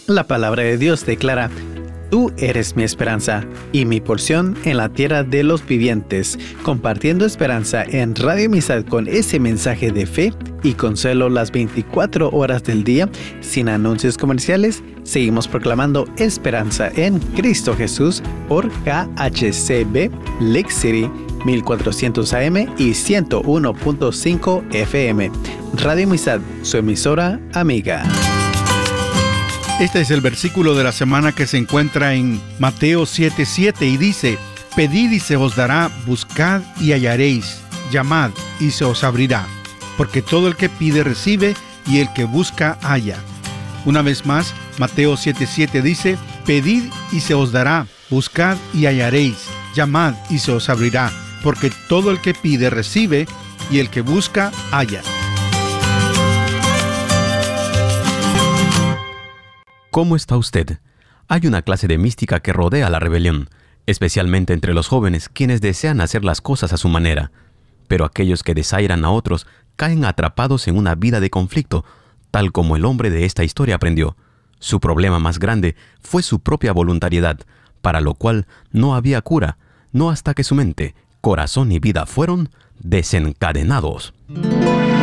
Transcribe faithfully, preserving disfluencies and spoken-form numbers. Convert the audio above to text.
La palabra de Dios declara: Tú eres mi esperanza y mi porción en la tierra de los vivientes, compartiendo esperanza en Radio Amistad con ese mensaje de fe y consuelo las veinticuatro horas del día, sin anuncios comerciales. Seguimos proclamando esperanza en Cristo Jesús por K H C B Lake City mil cuatrocientos A M y ciento uno punto cinco F M. Radio Amistad, su emisora amiga. Este es el versículo de la semana que se encuentra en Mateo siete siete y dice: Pedid y se os dará, buscad y hallaréis, llamad y se os abrirá, porque todo el que pide recibe y el que busca halla. Una vez más, Mateo siete siete dice: Pedid y se os dará, buscad y hallaréis, llamad y se os abrirá, porque todo el que pide recibe y el que busca halla. ¿Cómo está usted? Hay una clase de mística que rodea la rebelión, especialmente entre los jóvenes, quienes desean hacer las cosas a su manera. Pero aquellos que desairan a otros caen atrapados en una vida de conflicto, tal como el hombre de esta historia aprendió. Su problema más grande fue su propia voluntariedad, para lo cual no había cura, no hasta que su mente, corazón y vida fueron desencadenados.